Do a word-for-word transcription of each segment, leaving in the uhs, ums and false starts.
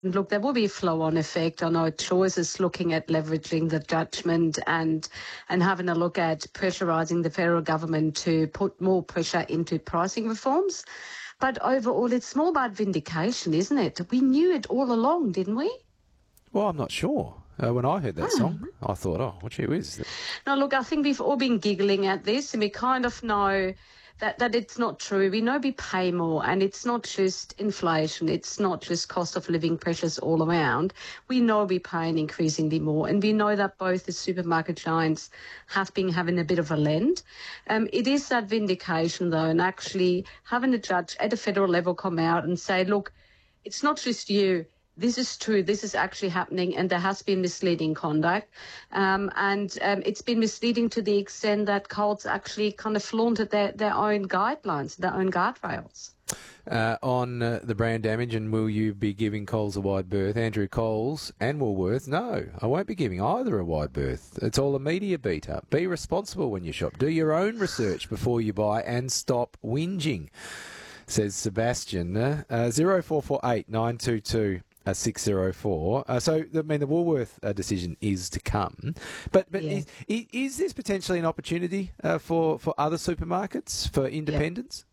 Look, there will be a flow-on effect on our choices looking at leveraging the judgment and and having a look at pressurising the federal government to put more pressure into pricing reforms. But overall, it's more about vindication, isn't it? We knew it all along, didn't we? Well, I'm not sure. Uh, when I heard that song, I thought, oh, what gee whiz. No, look, I think we've all been giggling at this, and we kind of know that, that it's not true. We know we pay more, and it's not just inflation. It's not just cost of living pressures all around. We know we're paying increasingly more, and we know that both the supermarket giants have been having a bit of a lend. Um, it is that vindication, though, and actually having a judge at a federal level come out and say, look, it's not just you. This is true. This is actually happening, and there has been misleading conduct. Um, and um, it's been misleading to the extent that Coles actually kind of flaunted their, their own guidelines, their own guardrails. Uh, on uh, the brand damage, and will you be giving Coles a wide berth? Andrew Coles and Woolworths, no, I won't be giving either a wide berth. It's all a media beat-up. Be responsible when you shop. Do your own research before you buy and stop whinging, says Sebastian. Uh, uh, zero four four eight nine two two Uh, six zero four. Uh, so, I mean, the Woolworth uh, decision is to come. But but Yeah. is, is this potentially an opportunity uh, for, for other supermarkets, for independents?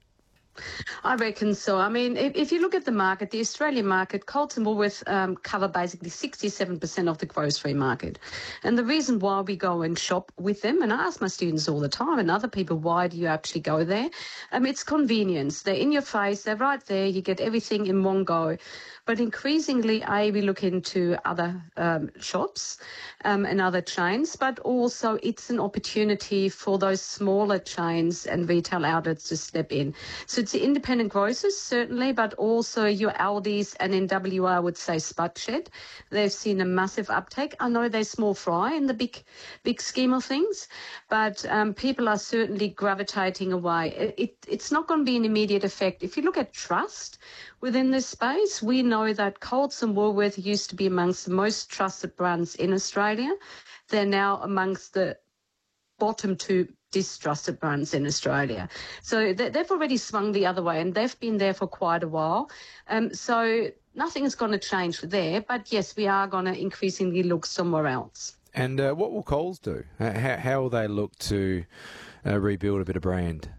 I reckon so. I mean, if, if you look at the market, the Australian market, Coles and Woolworths um, cover basically sixty-seven percent of the grocery market. And the reason why we go and shop with them, and I ask my students all the time and other people, why do you actually go there? Um, it's convenience. They're in your face. They're right there. You get everything in one go. But increasingly, A, we look into other um, shops um, and other chains, but also it's an opportunity for those smaller chains and retail outlets to step in. So it's the independent grocers, certainly, but also your Aldis, and in W A, I would say Spud Shed. They've seen a massive uptake. I know they're small fry in the big big scheme of things, but um, people are certainly gravitating away. It, it, it's not going to be an immediate effect. If you look at trust within this space, we know that Coles and Woolworths used to be amongst the most trusted brands in Australia. They're now amongst the bottom two distrusted brands in Australia. So they've already swung the other way, and they've been there for quite a while. Um, so nothing is going to change there, but yes, we are going to increasingly look somewhere else. And uh, what will Coles do? How, how will they look to uh, rebuild a bit of brand?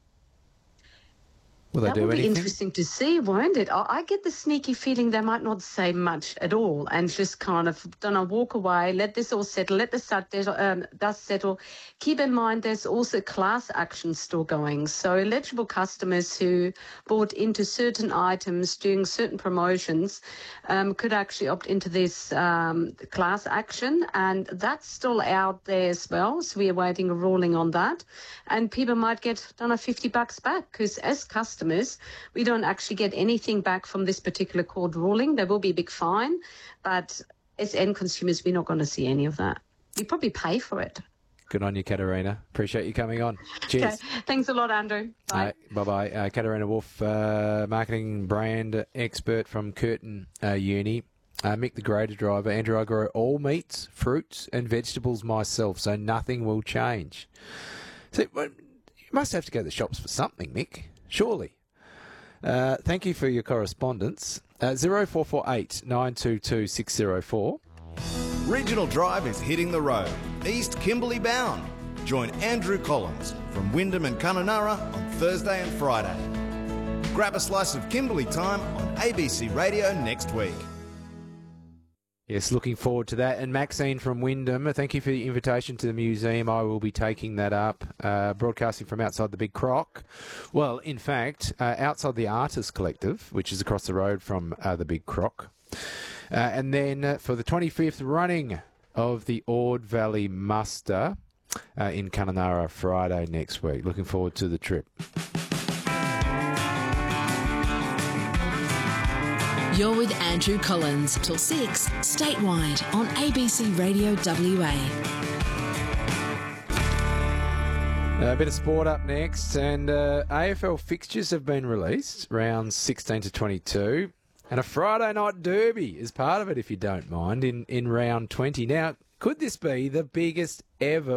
Will they that do will be anything? Interesting to see, won't it? I, I get the sneaky feeling they might not say much at all and just kind of, don't know, walk away, let this all settle, let the sud- um, dust settle. Keep in mind there's also class action still going. So eligible customers who bought into certain items during certain promotions um, could actually opt into this um, class action, and that's still out there as well. So we're awaiting a ruling on that. And people might get, don't know, fifty bucks back, because as customers, we don't actually get anything back from this particular court ruling. There will be a big fine, but as end consumers, we're not going to see any of that. We probably pay for it. Good on you, Katarina. Appreciate you coming on. Cheers. Okay. Thanks a lot, Andrew. Bye. Uh, bye-bye. Uh, Katarina Wolf, uh, marketing brand expert from Curtin uh, Uni. Uh, Mick the Grader driver. Andrew, I grow all meats, fruits and vegetables myself, so nothing will change. So well, you must have to go to the shops for something, Mick. Surely. Uh, thank you for your correspondence. Uh, zero four four eight nine two two six zero four. Regional Drive is hitting the road, East Kimberley bound. Join Andrew Collins from Wyndham and Kununurra on Thursday and Friday. Grab a slice of Kimberley time on A B C Radio next week. Yes, looking forward to that. And Maxine from Wyndham, thank you for the invitation to the museum. I will be taking that up, uh, broadcasting from outside the Big Croc. Well, in fact, uh, outside the Artist Collective, which is across the road from uh, the Big Croc. Uh, and then uh, for the twenty-fifth running of the Ord Valley Muster uh, in Kununurra Friday next week. Looking forward to the trip. You're with Andrew Collins till six, statewide on A B C Radio W A. A bit of sport up next, and uh, A F L fixtures have been released, rounds sixteen to twenty-two, and a Friday night derby is part of it, if you don't mind, in, in round twenty. Now, could this be the biggest ever